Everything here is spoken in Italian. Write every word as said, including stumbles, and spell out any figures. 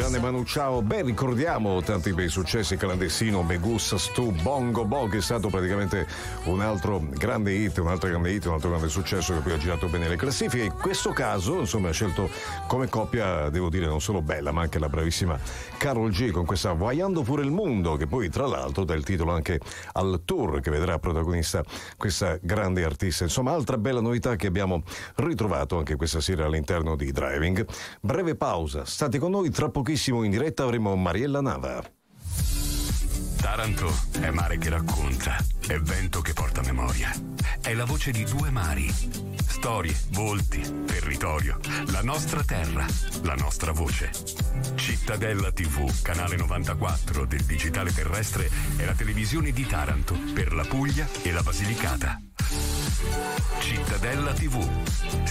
grande Manu Chao. Beh, ricordiamo tanti bei successi: Clandestino, Me Gustas Tu, Bongo Bo, che è stato praticamente un altro grande hit, un altro grande hit, un altro grande successo che poi ha girato bene le classifiche. In questo caso, insomma, ha scelto come coppia, devo dire, non solo bella, ma anche la bravissima Karol G con questa Voyando pure il mondo, che poi tra l'altro dà il titolo anche al tour che vedrà protagonista questa grande artista. Insomma, altra bella novità che abbiamo ritrovato anche questa sera all'interno di Driving. Breve pausa, state con noi, tra pochissimo in diretta avremo Mariella Nava. Taranto è mare che racconta, è vento che porta memoria, è la voce di due mari, storie, volti, territorio, la nostra terra, la nostra voce. Cittadella tivù, canale novantaquattro del digitale terrestre, è la televisione di Taranto per la Puglia e la Basilicata. Cittadella tivù.